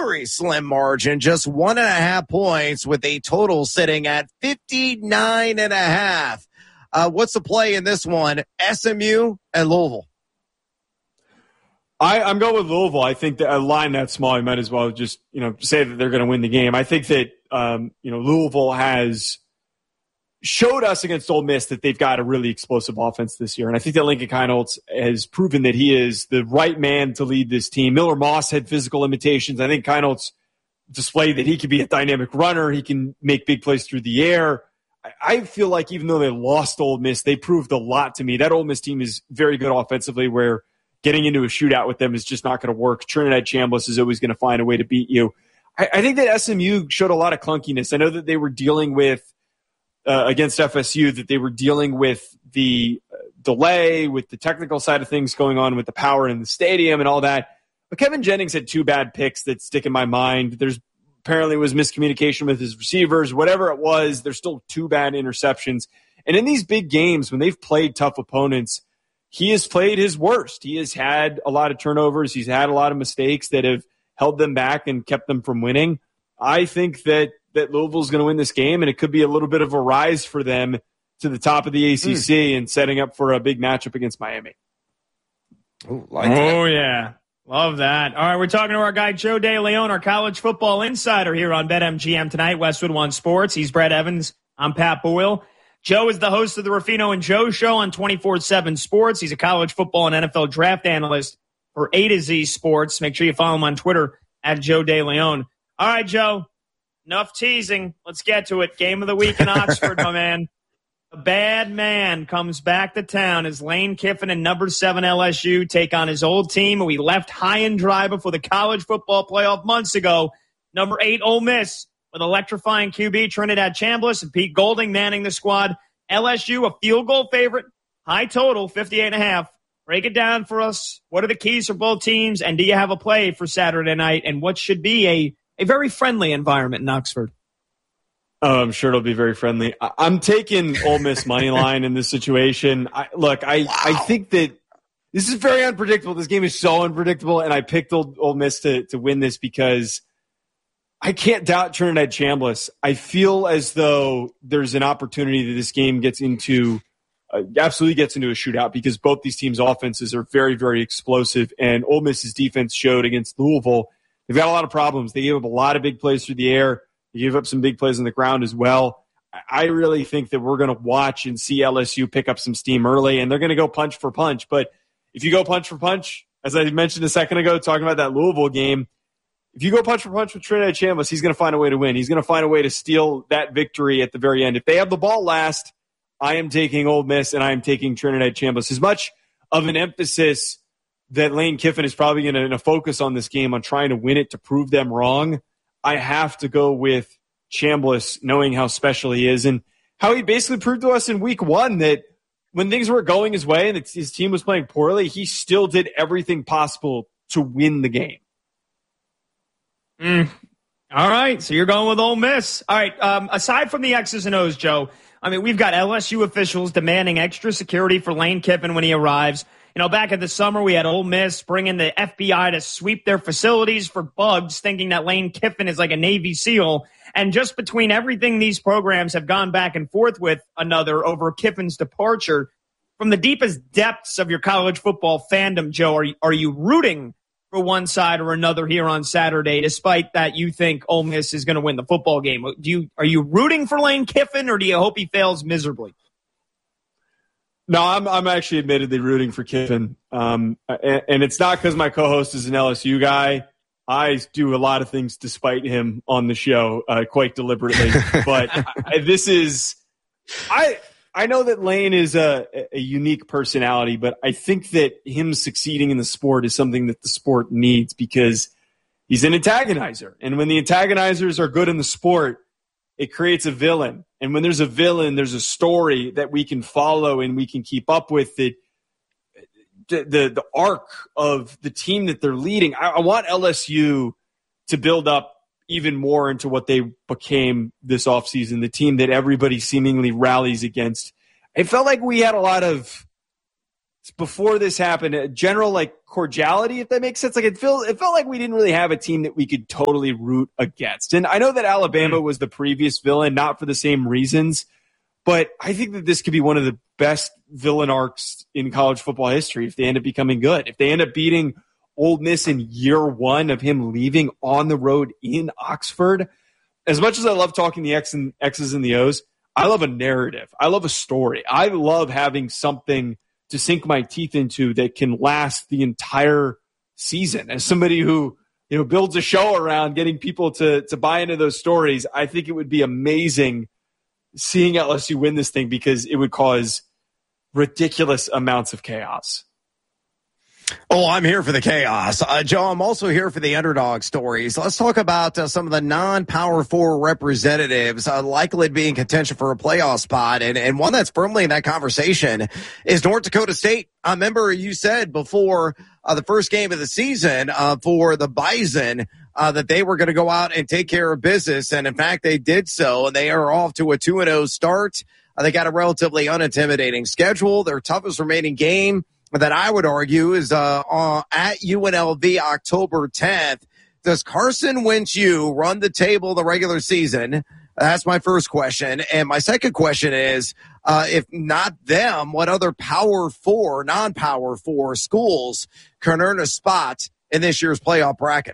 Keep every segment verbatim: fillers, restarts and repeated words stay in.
very slim margin, just one and a half points with a total sitting at fifty-nine and a half. Uh, what's the play in this one? S M U and Louisville. I, I'm going with Louisville. I think that a line that small, you might as well just, you know, say that they're going to win the game. I think that, um, you know, Louisville has showed us against Ole Miss that they've got a really explosive offense this year. And I think that Lincoln Keinholz has proven that he is the right man to lead this team. Miller Moss had physical limitations. I think Keinholz displayed that he can be a dynamic runner. He can make big plays through the air. I, I feel like even though they lost Ole Miss, they proved a lot to me. That Ole Miss team is very good offensively, where getting into a shootout with them is just not going to work. Trinidad Chambliss is always going to find a way to beat you. I, I think that S M U showed a lot of clunkiness. I know that they were dealing with, uh, against F S U, that they were dealing with the uh, delay, with the technical side of things going on with the power in the stadium and all that. But Kevin Jennings had two bad picks that stick in my mind. There's apparently was miscommunication with his receivers. Whatever it was, there's still two bad interceptions. And in these big games, when they've played tough opponents, he has played his worst. He has had a lot of turnovers. He's had a lot of mistakes that have held them back and kept them from winning. I think that, that Louisville's going to win this game, and it could be a little bit of a rise for them to the top of the A C C mm. and setting up for a big matchup against Miami. Ooh, like oh, that. yeah. Love that. All right, we're talking to our guy Joe DeLeon, our college football insider here on BetMGM tonight, Westwood One Sports. He's Brett Evans. I'm Pat Boyle. Joe is the host of the Ruffino and Joe Show on twenty-four seven Sports. He's a college football and N F L draft analyst for A to Z Sports. Make sure you follow him on Twitter at Joe DeLeon. All right, Joe, enough teasing. Let's get to it. Game of the week in Oxford, my man. A bad man comes back to town as Lane Kiffin and number seven L S U take on his old team, who he left high and dry before the college football playoff months ago. Number eight Ole Miss, with electrifying Q B Trinidad Chambliss and Pete Golding manning the squad. L S U, a field goal favorite, high total, fifty-eight and a half. Break it down for us. What are the keys for both teams, and do you have a play for Saturday night, and what should be a, a very friendly environment in Oxford? Oh, I'm sure it'll be very friendly. I- I'm taking Ole Miss money line in this situation. I, look, I, wow. I think that this is very unpredictable. This game is so unpredictable, and I picked Ole, Ole Miss to, to win this because I can't doubt Trinidad Chambliss. I feel as though there's an opportunity that this game gets into, uh, absolutely gets into a shootout, because both these teams' offenses are very, very explosive, and Ole Miss's defense showed against Louisville. They've got a lot of problems. They gave up a lot of big plays through the air. They gave up some big plays on the ground as well. I really think that we're going to watch and see L S U pick up some steam early, and they're going to go punch for punch. But if you go punch for punch, as I mentioned a second ago, talking about that Louisville game, if you go punch for punch with Trinidad Chambliss, he's going to find a way to win. He's going to find a way to steal that victory at the very end. If they have the ball last, I am taking Ole Miss, and I am taking Trinidad Chambliss. As much of an emphasis that Lane Kiffin is probably going to focus on this game on trying to win it to prove them wrong, I have to go with Chambliss, knowing how special he is and how he basically proved to us in week one that when things weren't going his way and his team was playing poorly, he still did everything possible to win the game. Mm. All right, so you're going with Ole Miss. All right, um, aside from the X's and O's, Joe, I mean, we've got L S U officials demanding extra security for Lane Kiffin when he arrives. You know, back in the summer, we had Ole Miss bringing the F B I to sweep their facilities for bugs, thinking that Lane Kiffin is like a Navy SEAL. And just between everything these programs have gone back and forth with another over Kiffin's departure, from the deepest depths of your college football fandom, Joe, are you, are you rooting for one side or another here on Saturday, despite that you think Ole Miss is going to win the football game? Do you Are you rooting for Lane Kiffin, or do you hope he fails miserably? No, I'm I'm actually admittedly rooting for Kiffin, um, and, and it's not because my co-host is an L S U guy. I do a lot of things despite him on the show, uh, quite deliberately. But I, this is, I I know that Lane is a, a unique personality, but I think that him succeeding in the sport is something that the sport needs, because he's an antagonizer, and when the antagonizers are good in the sport, it creates a villain. And when there's a villain, there's a story that we can follow and we can keep up with it. The, the, the arc of the team that they're leading. I, I want L S U to build up even more into what they became this offseason, the team that everybody seemingly rallies against. It felt like we had a lot of before this happened, a general like cordiality, if that makes sense. Like it felt, it felt like we didn't really have a team that we could totally root against. And I know that Alabama was the previous villain, not for the same reasons, but I think that this could be one of the best villain arcs in college football history if they end up becoming good. If they end up beating Ole Miss in year one of him leaving on the road in Oxford. As much as I love talking the X and X's and the O's, I love a narrative. I love a story. I love having something to sink my teeth into that can last the entire season. As somebody who, you know, builds a show around getting people to, to buy into those stories, I think it would be amazing seeing L S U win this thing because it would cause ridiculous amounts of chaos. Oh, I'm here for the chaos. Uh, Joe, I'm also here for the underdog stories. Let's talk about uh, some of the non-Power Four representatives uh, likely to be in contention for a playoff spot. And, and one that's firmly in that conversation is North Dakota State. I remember you said before uh, the first game of the season uh, for the Bison uh, that they were going to go out and take care of business. And, in fact, they did so. And they are off to a two and oh start. Uh, they got a relatively unintimidating schedule. Their toughest remaining game that I would argue is uh, uh, at U N L V October tenth. Does Carson Wentz run the table the regular season? That's my first question. And my second question is, uh, if not them, what other Power Four, non-Power Four schools can earn a spot in this year's playoff bracket?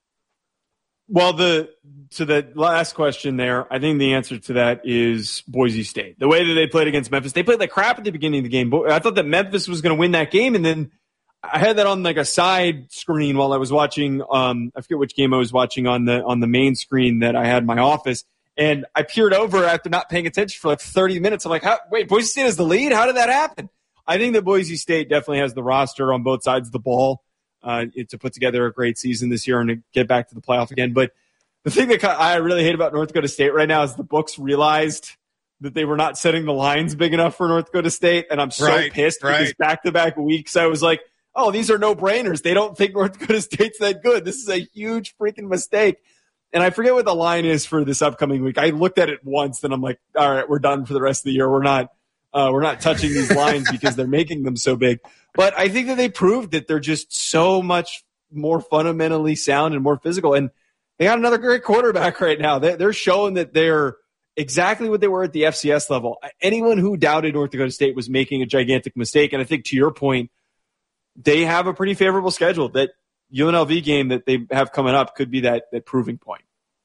Well, the to the last question there, I think the answer to that is Boise State. The way that they played against Memphis, they played like crap at the beginning of the game. I thought that Memphis was going to win that game, and then I had that on like a side screen while I was watching. Um, I forget which game I was watching on the on the main screen that I had in my office, and I peered over after not paying attention for like thirty minutes. I'm like, How, wait, Boise State has the lead? How did that happen? I think that Boise State definitely has the roster on both sides of the ball uh, to put together a great season this year and to get back to the playoff again, but the thing that I really hate about North Dakota State right now is the books realized that they were not setting the lines big enough for North Dakota State, and I'm so right, pissed right. because back-to-back weeks I was like, oh, these are no-brainers. They don't think North Dakota State's that good. This is a huge freaking mistake. And I forget what the line is for this upcoming week. I looked at it once, and I'm like, all right, we're done for the rest of the year. We're not uh, we're not touching these lines because they're making them so big. But I think that they proved that they're just so much more fundamentally sound and more physical. And they got another great quarterback right now. They're showing that they're exactly what they were at the F C S level. Anyone who doubted North Dakota State was making a gigantic mistake. And I think to your point, they have a pretty favorable schedule. That U N L V game that they have coming up could be that, that proving point.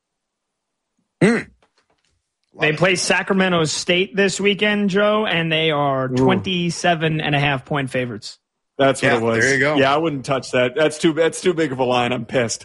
Mm. They play Sacramento State this weekend, Joe, and they are twenty-seven and a half point favorits. That's what yeah, it was. There you go. Yeah, I wouldn't touch that. That's too that's too big of a line. I'm pissed.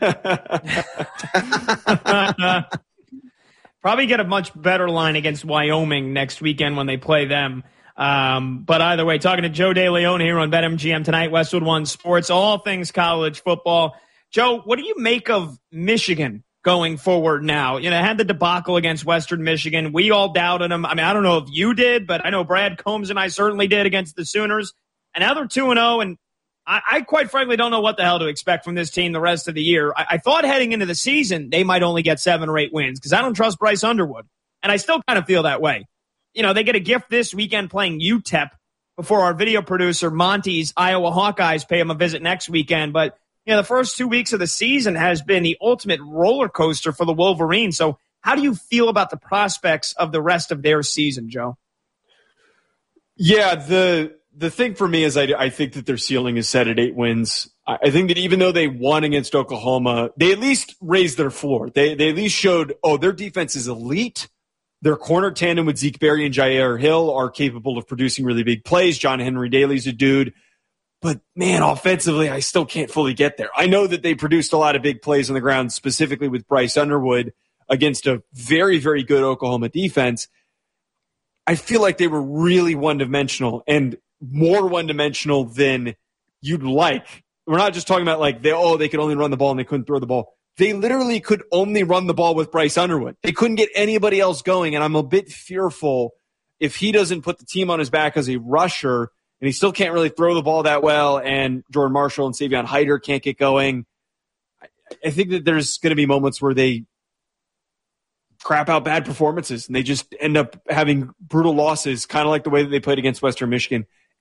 Probably get a much better line against Wyoming next weekend when they play them. Um, but either way, talking to Joe DeLeon here on BetMGM tonight, Westwood One Sports, all things college football. Joe, what do you make of Michigan going forward now? You know, had the debacle against Western Michigan. We all doubted them. I mean, I don't know if you did, but I know Brad Combs and I certainly did against the Sooners. And now they're two and oh, and I, I quite frankly don't know what the hell to expect from this team the rest of the year. I, I thought heading into the season they might only get seven or eight wins because I don't trust Bryce Underwood, and I still kind of feel that way. You know, they get a gift this weekend playing U T E P before our video producer Monty's Iowa Hawkeyes pay him a visit next weekend. But, you know, the first two weeks of the season has been the ultimate roller coaster for the Wolverines. So how do you feel about the prospects of the rest of their season, Joe? Yeah, the the thing for me is I, I think that their ceiling is set at eight wins. I, I think that even though they won against Oklahoma, they at least raised their floor. They they at least showed, oh, their defense is elite. Their corner tandem with Zeke Berry and Jair Hill are capable of producing really big plays. John Henry Daly's a dude. But, man, offensively, I still can't fully get there. I know that they produced a lot of big plays on the ground, specifically with Bryce Underwood against a very, very good Oklahoma defense. I feel like they were really one-dimensional and more one-dimensional than you'd like. We're not just talking about like, they, oh, they could only run the ball and they couldn't throw the ball. They literally could only run the ball with Bryce Underwood. They couldn't get anybody else going, and I'm a bit fearful if he doesn't put the team on his back as a rusher, and he still can't really throw the ball that well, and Jordan Marshall and Savion Hyder can't get going. I think that there's going to be moments where they crap out bad performances, and they just end up having brutal losses, kind of like the way that they played against Western Michigan.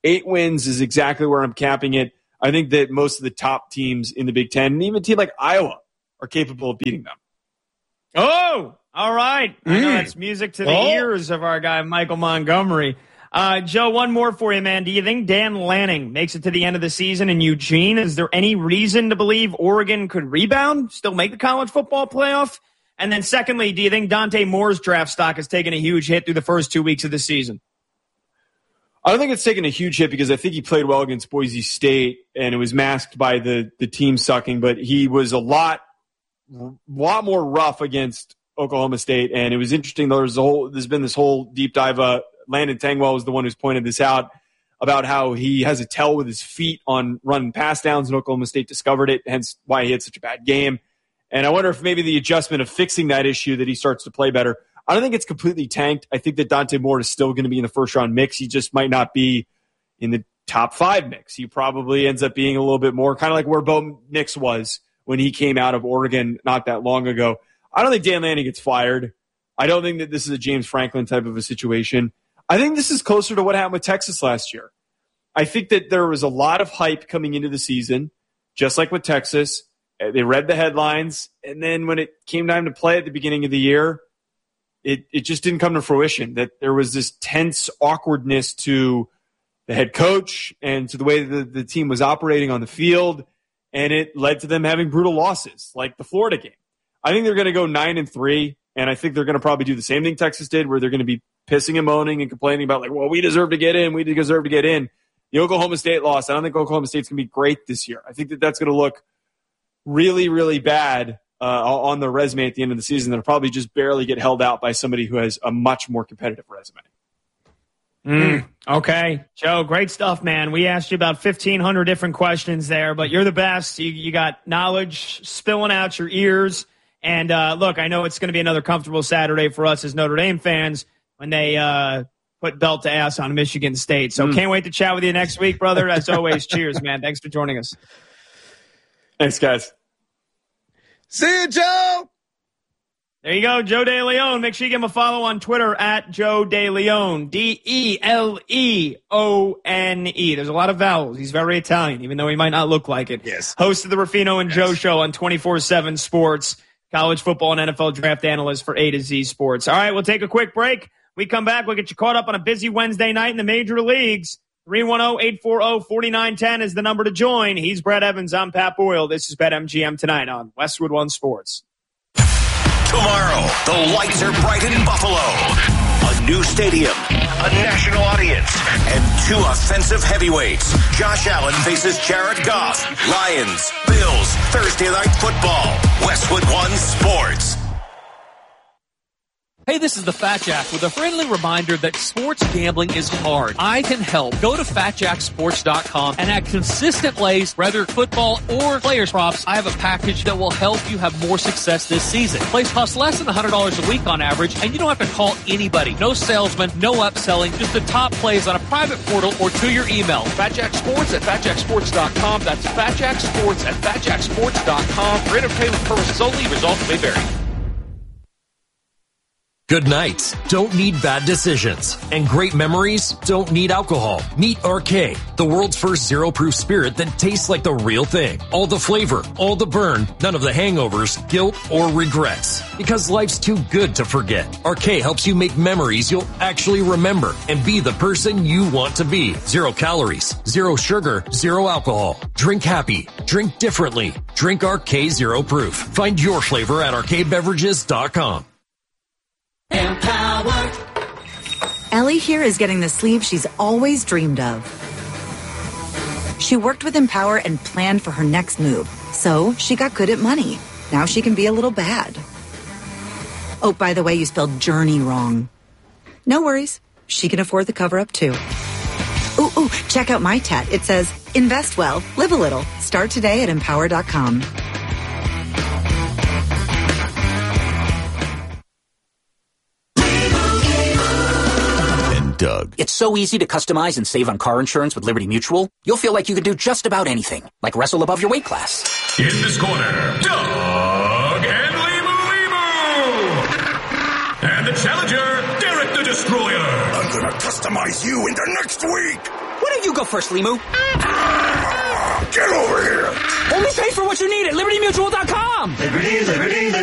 Eight wins is exactly where I'm capping it. I think that most of the top teams in the Big Ten, and even a team like Iowa, are capable of beating them. Oh, all right. Mm. I know that's music to the oh. ears of our guy, Michael Montgomery. Uh, Joe, one more for you, man. Do you think Dan Lanning makes it to the end of the season in Eugene? Is there any reason to believe Oregon could rebound, still make the college football playoff? And then secondly, do you think Dante Moore's draft stock has taken a huge hit through the first two weeks of the season? I don't think it's taken a huge hit because I think he played well against Boise State, and it was masked by the, the team sucking, but he was a lot, lot more rough against Oklahoma State, and it was interesting. There's, a whole, there's been this whole deep dive. Uh, Landon Tangwell was the one who's pointed this out about how he has a tell with his feet on running pass downs, and Oklahoma State discovered it, hence why he had such a bad game. And I wonder if maybe the adjustment of fixing that issue that he starts to play better. I don't think it's completely tanked. I think that Dante Moore is still going to be in the first-round mix. He just might not be in the top five mix. He probably ends up being a little bit more kind of like where Bo Nix was when he came out of Oregon not that long ago. I don't think Dan Lanning gets fired. I don't think that this is a James Franklin type of a situation. I think this is closer to what happened with Texas last year. I think that there was a lot of hype coming into the season, just like with Texas. They read the headlines, and then when it came time to play at the beginning of the year, it, it just didn't come to fruition, that there was this tense awkwardness to the head coach and to the way that the team was operating on the field, and it led to them having brutal losses, like the Florida game. I think they're going to go nine and three, and I think they're going to probably do the same thing Texas did, where they're going to be pissing and moaning and complaining about, like, well, we deserve to get in, we deserve to get in. The Oklahoma State loss, I don't think Oklahoma State's going to be great this year. I think that that's going to look really, really bad uh, on their resume at the end of the season. They'll probably just barely get held out by somebody who has a much more competitive resume. Mm, okay. Joe, great stuff, man. We asked you about fifteen hundred different questions there, but you're the best. You, you got knowledge spilling out your ears. And uh, look, I know it's going to be another comfortable Saturday for us as Notre Dame fans when they uh, put belt to ass on Michigan State. So mm. can't wait to chat with you next week, brother. As always, cheers, man. Thanks for joining us. Thanks, guys. See you, Joe. There you go, Joe DeLeon. Make sure you give him a follow on Twitter at Joe DeLeon, D E L E O N E. There's a lot of vowels. He's very Italian, even though he might not look like it. Yes. Host of the Ruffino and yes. Joe Show on twenty-four seven Sports, college football and N F L draft analyst for A to Z Sports. All right, we'll take a quick break. We come back, we'll get you caught up on a busy Wednesday night in the major leagues. three one zero, eight four zero, four nine one zero is the number to join. He's Brett Evans. I'm Pat Boyle. This is BetMGM tonight on Westwood One Sports. Tomorrow, the lights are bright in Buffalo. A new stadium, a national audience, and two offensive heavyweights. Josh Allen faces Jared Goff. Lions, Bills, Thursday Night Football. Westwood One Sports. Hey, this is the Fat Jack with a friendly reminder that sports gambling is hard. I can help. Go to fat jack sports dot com and add consistent plays, whether football or players props. I have a package that will help you have more success this season. Plays cost less than one hundred dollars a week on average, and you don't have to call anybody. No salesman, no upselling, just the top plays on a private portal or to your email. Fat Jack Sports at fat jack sports dot com. That's Fat Jack Sports at fat jack sports dot com. For entertainment purposes only, results may vary. Good nights don't need bad decisions, and great memories don't need alcohol. Meet R K, the world's first zero-proof spirit that tastes like the real thing. All the flavor, all the burn, none of the hangovers, guilt, or regrets. Because life's too good to forget. R K helps you make memories you'll actually remember and be the person you want to be. Zero calories, zero sugar, zero alcohol. Drink happy. Drink differently. Drink R K Zero Proof. Find your flavor at R K beverages dot com. Empower. Ellie here is getting the sleeve she's always dreamed of. She worked with Empower and planned for her next move, so she got good at money. Now she can be a little bad. Oh, by the way, you spelled journey wrong. No worries. She can afford the cover-up, too. Ooh, ooh, check out my tat. It says, invest well, live a little. Start today at empower dot com. Doug. It's so easy to customize and save on car insurance with Liberty Mutual. You'll feel like you can do just about anything, like wrestle above your weight class. In this corner, Doug and Limu Limu. And the challenger, Derek the Destroyer. I'm gonna customize you into next week. What are You go first, Limu. Get over here! Only pay for what you need at Liberty Mutual dot com. Liberty, liberty, liberty.